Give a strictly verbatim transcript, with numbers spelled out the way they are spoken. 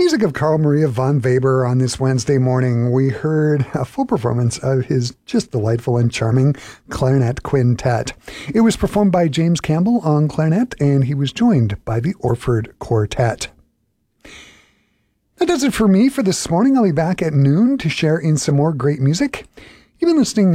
music of Carl Maria von Weber on this Wednesday morning, we heard a full performance of his just delightful and charming clarinet quintet. It was performed by James Campbell on clarinet, and he was joined by the Orford Quartet. That does it for me for this morning. I'll be back at noon to share in some more great music. You've been listening